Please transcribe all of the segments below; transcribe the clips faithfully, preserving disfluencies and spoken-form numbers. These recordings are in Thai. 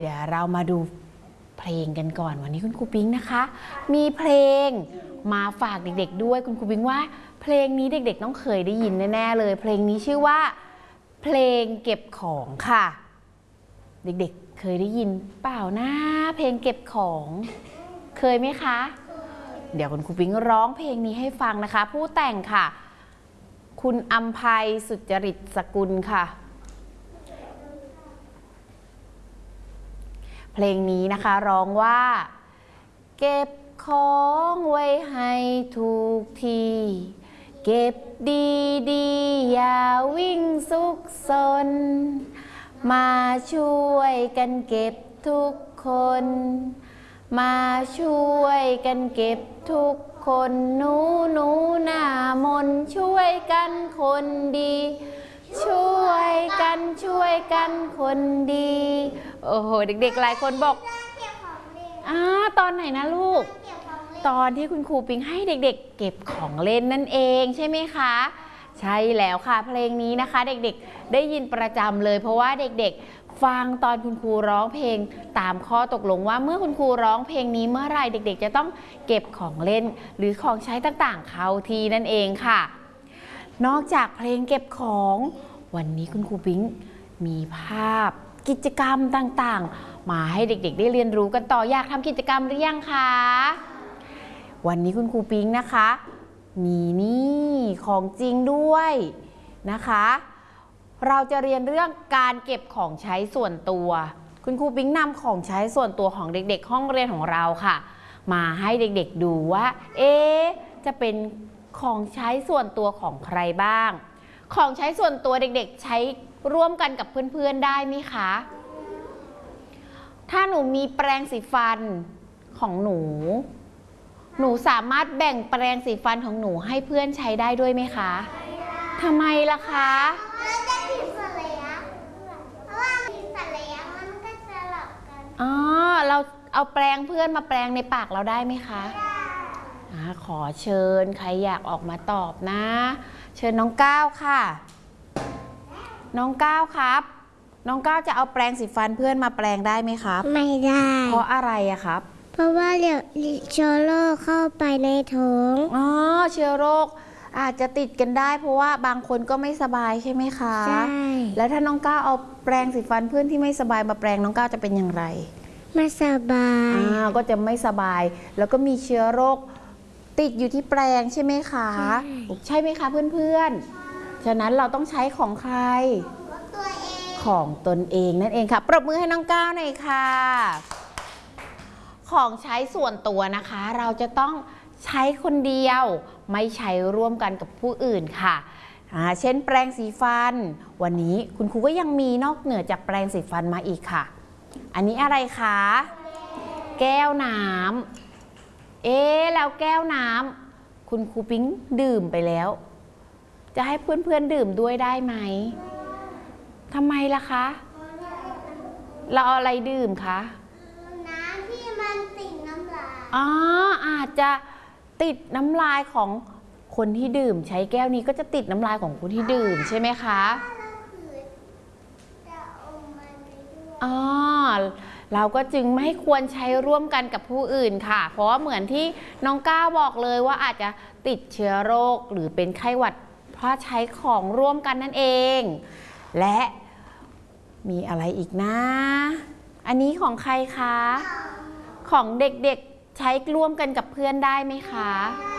เดี๋ยวเรามาดูเพลงกันก่อนวันนี้คุณครูปิ๊งนะคะมีเพลงมาฝากเด็กๆด้วยคุณครูปิ๊งว่าเพลงนี้เด็กๆต้องเคยได้ยินแน่ๆเลยเพลงนี้ชื่อว่าเพลงเก็บของค่ะเด็กๆเคยได้ยินเปล่านะเพลงเก็บของเคยไหมคะเดี๋ยวคุณครูปิ๊งร้องเพลงนี้ให้ฟังนะคะผู้แต่งค่ะคุณอำไพสุจริตสกุลค่ะเพลงนี้นะคะร้องว่าเก็บของไว้ให้ถูกที่เก็บดีๆอย่าวิ่งซุกซนมาช่วยกันเก็บทุกคนมาช่วยกันเก็บทุกคนหนูหนูหน้ามนช่วยกันคนดีช่วยกันช่วยกันคนดีโอ้โหเด็กๆหลายคนบอกอ่าตอนไหนนะลูกตอนที่คุณครูปิ๊งให้เด็กๆเก็บของเล่นนั่นเองใช่ไหมคะใช่แล้วค่ะเพลงนี้นะคะเด็กๆได้ยินประจำเลยเพราะว่าเด็กๆฟังตอนคุณครูร้องเพลงตามข้อตกลงว่าเมื่อคุณครูร้องเพลงนี้เมื่อไรเด็กๆจะต้องเก็บของเล่นหรือของใช้ต่างๆเข้าที่นั่นเองค่ะนอกจากเพลงเก็บของวันนี้คุณครูปิ๊งมีภาพกิจกรรมต่างๆมาให้เด็กๆได้เรียนรู้กันต่ออยากทำกิจกรรมหรือยังคะวันนี้คุณครูปิ๊งนะคะมีนี่ของจริงด้วยนะคะเราจะเรียนเรื่องการเก็บของใช้ส่วนตัวคุณครูปิ๊งนำของใช้ส่วนตัวของเด็กๆห้องเรียนของเราค่ะมาให้เด็กๆดูว่าเอ๊ะจะเป็นของใช้ส่วนตัวของใครบ้างของใช้ส่วนตัวเด็กๆใช้ร่วมกันกับเพื่อนๆได้ไหมคะถ้าหนูมีแปรงสีฟันของหนูหนูสามารถแบ่งแปรงสีฟันของหนูให้เพื่อนใช้ได้ด้วยไหมคะทำไมล่ะคะอ๋อเราเอาแปรงเพื่อนมาแปรงในปากเราได้ไหมคะขอเชิญใครอยากออกมาตอบนะเชิญน้องก้าวค่ะน้องก้าวครับน้องก้าวจะเอาแปรงสีฟันเพื่อนมาแปรงได้ไหมครับไม่ได้เพราะอะไรอะครับเพราะว่าเดี๋ยวเชื้อโรคเข้าไปในท้องอ๋อเชื้อโรคอาจจะติดกันได้เพราะว่าบางคนก็ไม่สบายใช่ไหมคะใช่แล้วถ้าน้องก้าวเอาแปรงสีฟันเพื่อนที่ไม่สบายมาแปรงน้องก้าวจะเป็นอย่างไรไม่สบายอ่าก็จะไม่สบายแล้วก็มีเชื้อโรคติดอยู่ที่แปรงใช่ไหมคะใช่ไหมคะเพื่อนๆฉะนั้นเราต้องใช้ของใครของตนเองนั่นเองค่ะปรบมือให้น้องก้าวหน่อยค่ะของใช้ส่วนตัวนะคะเราจะต้องใช้คนเดียวไม่ใช้ร่วมกันกับผู้อื่นค่ะเช่นแปรงสีฟันวันนี้คุณครูก็ยังมีนอกเหนือจากแปรงสีฟันมาอีกค่ะอันนี้อะไรคะแก้วน้ำเอ๊ะแล้วแก้วน้ำคุณครูปิ๊งดื่มไปแล้วจะให้เพื่อนๆดื่มด้วยได้ไหมทำไมล่ะคะเราเอาอะไรดื่มคะน้ำที่มันติดน้ำลายอ๋ออาจจะติดน้ำลายของคนที่ดื่มใช้แก้วนี้ก็จะติดน้ำลายของคนที่ดื่มใช่ไหมคะอ๋อเราก็จึงไม่ควรใช้ร่วมกันกับผู้อื่นค่ะเพราะว่าเหมือนที่น้องก้าวบอกเลยว่าอาจจะติดเชื้อโรคหรือเป็นไข้หวัดเพราะใช้ของร่วมกันนั่นเองและมีอะไรอีกนะอันนี้ของใครคะของเด็กๆใช้ร่วมกันกับเพื่อนได้ไหมคะ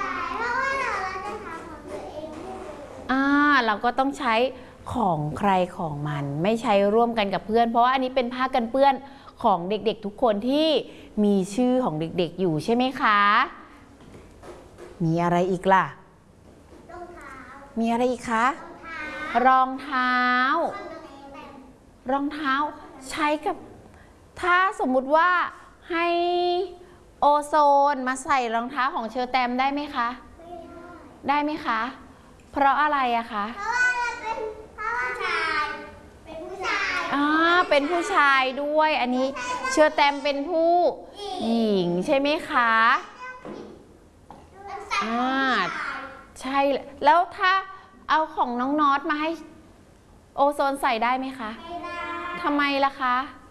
อ่าเราก็ต้องใช้ของใครของมันไม่ใช้ร่วมกันกับเพื่อนเพราะว่าอันนี้เป็นผ้ากันเปื้อนของเด็กๆทุกคนที่มีชื่อของเด็กๆอยู่ใช่ไหมคะมีอะไรอีกล่ะมีอะไรอีกคะรองเท้ารองเท้าใช้กับถ้าสมมุติว่าให้โอโซนมาใส่รองเท้าของเชอร์แตมได้ไหมคะได้ไหมคะเพราะอะไรอะคะเพราะว่าเป็นผู้ชายเป็นผู้ชายอ่าเป็นผู้ชายด้วยอันนี้เชอร์แตมเป็นผู้หญิงใช่ไหมคะอ่าใช่แล้วถ้าเอาของน้องน็อตมาให้โอโซนใส่ได้ไหมคะทำไมล่ะคะ